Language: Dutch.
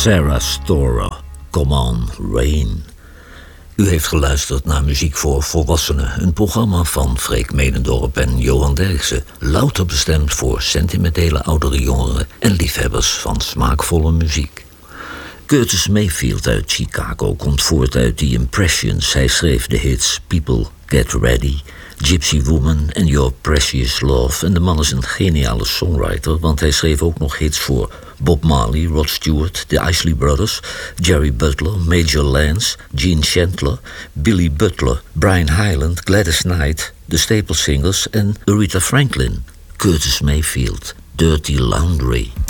Sarah Storer, Come On, Rain. U heeft geluisterd naar Muziek voor Volwassenen, een programma van Freek Medendorp en Johan Derksen, louter bestemd voor sentimentele oudere jongeren en liefhebbers van smaakvolle muziek. Curtis Mayfield uit Chicago komt voort uit The Impressions. Hij schreef de hits People Get Ready, Gypsy Woman en Your Precious Love. En de man is een geniale songwriter, want hij schreef ook nog hits voor Bob Marley, Rod Stewart, de Isley Brothers, Jerry Butler, Major Lance, Gene Chandler, Billy Butler, Brian Hyland, Gladys Knight, de Staple Singers en Aretha Franklin. Curtis Mayfield, Dirty Laundry.